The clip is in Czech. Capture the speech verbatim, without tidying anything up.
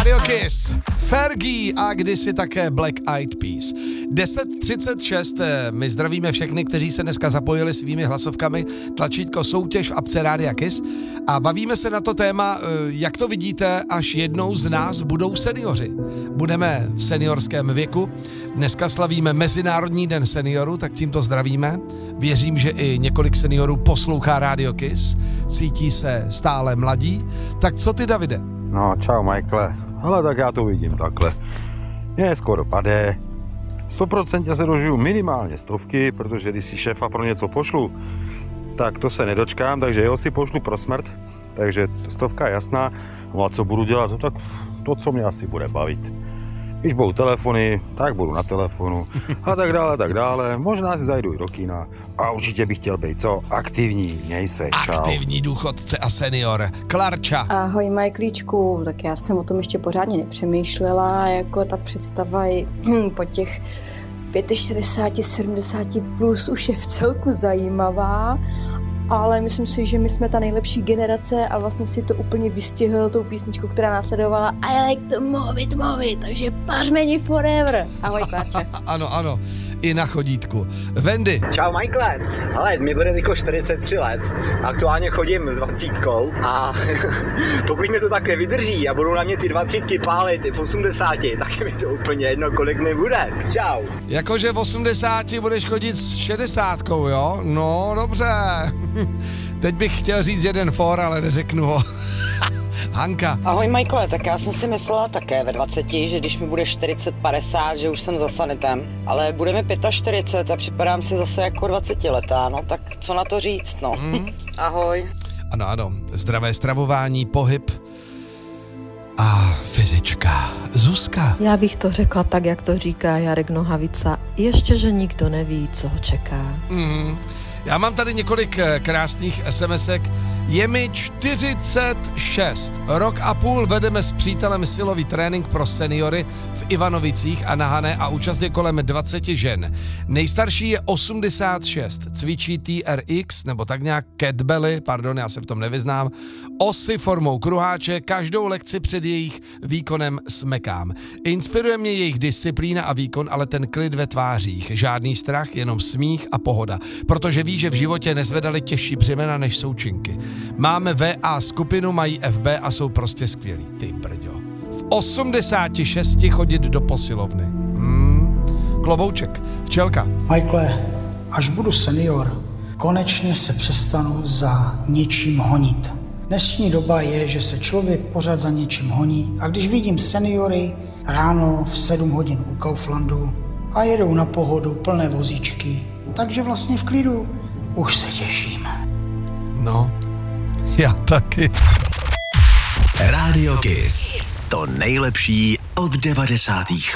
Radio Kiss, Fergie a kdysi také Black Eyed Peas. deset třicet šest, my zdravíme všechny, kteří se dneska zapojili svými hlasovkami, tlačítko soutěž v apce Rádia Kiss a bavíme se na to téma, jak to vidíte, až jednou z nás budou seniori. Budeme v seniorském věku, dneska slavíme Mezinárodní den seniorů, tak tímto zdravíme. Věřím, že i několik seniorů poslouchá Radio Kiss, cítí se stále mladí. Tak co ty, Davide? No, čau, Michaele. Hele, tak já to vidím takhle. Mě skoro padé. sto procent se dožiju minimálně stovky, protože když si šéfa pro něco pošlu, tak to se nedočkám, takže jeho si pošlu pro smrt. Takže stovka je jasná. No a co budu dělat? No, tak to, co mě asi bude bavit. Když budou telefony, tak budu na telefonu a tak dále, tak dále. Možná si zajdu i do kina a určitě bych chtěl být, co? Aktivní, měj se, čau. Aktivní důchodce a senior. Klarča. Ahoj, Majklíčku, tak já jsem o tom ještě pořádně nepřemýšlela, jako ta představa je po těch šedesáti pěti, sedmdesáti plus už je v celku zajímavá, ale myslím si, že my jsme ta nejlepší generace a vlastně si to úplně vystihl tou písničkou, která následovala I like to move it, move it, takže pařmeni forever. Ahoj, Klárče. Ano, ano, i na chodítku. Wendy. Čau, Michaele. Ale mi bude jako čtyřicet tři let. Aktuálně chodím s dvacítkou a pokud mi to tak nevydrží a budou na mě ty dvacítky pálit i v osmdesáti, tak je mi to úplně jedno, kolik mi bude. Čau. Jakože v osmdesáti budeš chodit s šedesátkou, jo? No, dobře. Teď bych chtěl říct jeden for, ale neřeknu ho. Hanka. Ahoj, Michaele, tak já jsem si myslela také ve dvaceti, že když mi bude čtyřicet padesát, že už jsem za sanitem, ale bude mi čtyřicet pět a připadám si zase jako dvacetiletá, no tak co na to říct, no. Mm. Ahoj. Ano, ano, zdravé stravování, pohyb a fyzička. Zuzka. Já bych to řekla tak, jak to říká Jarek Nohavica, ještě, že nikdo neví, co ho čeká. Mm. Já mám tady několik krásných SMSek. Je mi čtyřicet šest. Rok a půl vedeme s přítelem silový trénink pro seniory v Ivanovicích a na Hané a účast je kolem dvacet žen. Nejstarší je osmdesát šest. Cvičí T R X, nebo tak nějak kettlebelly, pardon, já se v tom nevyznám, osy formou kruháče, každou lekci před jejich výkonem smekám. Inspiruje mě jejich disciplína a výkon, ale ten klid ve tvářích. Žádný strach, jenom smích a pohoda. Protože ví, že v životě nezvedali těžší břemena než součinky. Máme V A skupinu, mají F B a jsou prostě skvělí. Ty brďo. V osmdesáti šesti chodit do posilovny. Hmm. Klobouček. Včelka. Michaele, až budu senior, konečně se přestanu za něčím honit. Dnešní doba je, že se člověk pořád za něčím honí a když vidím seniory ráno v sedm hodin u Kauflandu a jedou na pohodu plné vozíčky, takže vlastně v klidu už se těším. No, já taky. Radio Kiss. To nejlepší od devadesátých